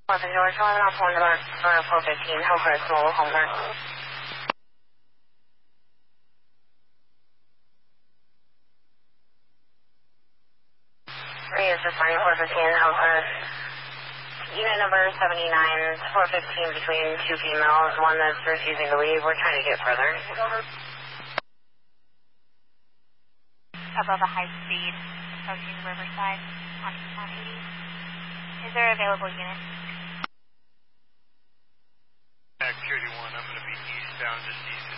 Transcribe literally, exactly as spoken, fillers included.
George, eleven off one about four fifteen, Hope for a small home guard. Three is just fine, four fifteen, Hope for unit number seventy-nine, four fifteen between two females, one that's refusing to leave. We're trying to get further. Above a high speed, approaching Riverside on one eighty. Is there an available unit? Activity one, I'm going to be eastbound just east